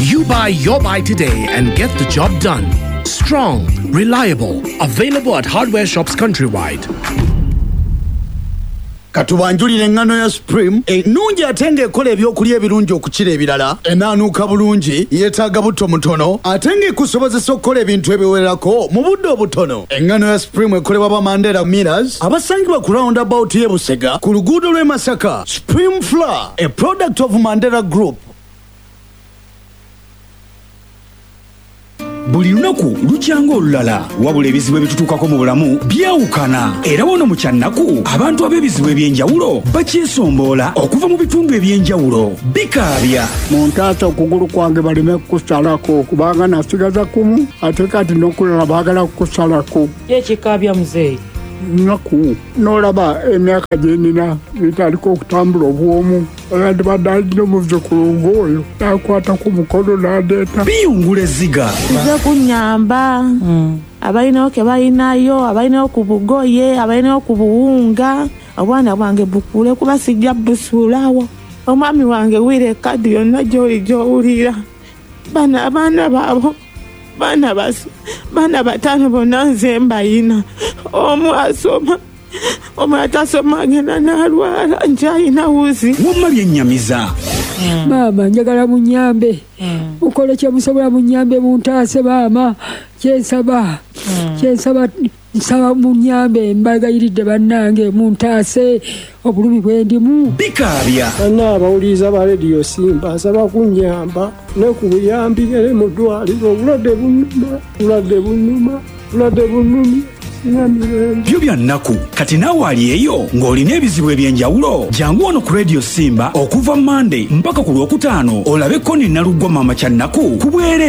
You buy your buy today and get the job done. Strong, reliable, available at hardware shops countrywide. Katubanjulire engano ya Supreme ennungi ate ng'ekola ebyokulya ebirungi okukira ebirala, enaanuuka bulungi, yeetaaga butto mutono ate ng'ekusobozesa okukola ebintu ebiwererako mu budde obutono. Engano ya Supreme ekolebwa ba Mandela Millers abasangibwa ku roundabout y'e Busega ku luguudo lw'e Masaka. Supreme Flour, a product of Mandela Group. Buli lunaku lukyanga olulala wabula ebizibu ebitutuukako mu bulamu byawukana era wono mu kyannaku abantu ab'ebizibu ebyenjawulo bakyesomboola okuva mu bitundu ebyenjawulo bikaabya muntaata okugulu kwange baleme kukusalako kubanga nasigaza kumu ate kati n'okulala baagala kukusalako ekikaabya muzeeyi nnaku n'olaba emyaka gye nina bitaliko okutambula obwomu abadde badalina omuzzukulu ng'oyo nakwata ku mukono n'adeeta biyungula ezziga kize kunnyamba abalinayo ke balinayo abalinayo ku bugoye abalinayo ku buwunga obwana bwange bukule kuba sijja busuulawo omwami wange wira ekaddi yonna gy'oli gy'owulira bana abaana baabo bana bataano bonna nze mbayina omu asoma omu atasoma agenda n'alwala nkyayina wuzi wamma byennyamiza maama njagala munyambe ukole kyemusobola munyambe muntaase maama kyensaba nsaba munyambe mbagayiridde bannange muntaase obulumi bwendimu bikaabya bana abawuliriza ba Radio Simba asaba kunyamba ne ku buyambi ere mu ddwaliro obulwadde bunnuma byo bya nnaku kati naawe ali eyo ng'olina ebizibu ebyenjawulo jangu wano ku Radio Simba okuva Monday mpaka ku Lwokutaano olabeko ne Naluggwa maama kyannaku ku bwere